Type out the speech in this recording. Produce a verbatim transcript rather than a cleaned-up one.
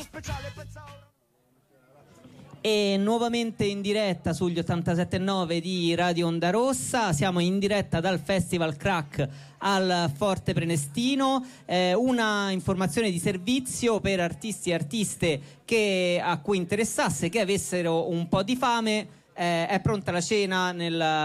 E nuovamente in diretta sugli ottantasette virgola nove di Radio Onda Rossa, siamo in diretta dal Festival Crack al Forte Prenestino. Eh, una informazione di servizio per artisti e artiste che, a cui interessasse, che avessero un po' di fame: eh, è pronta la cena nel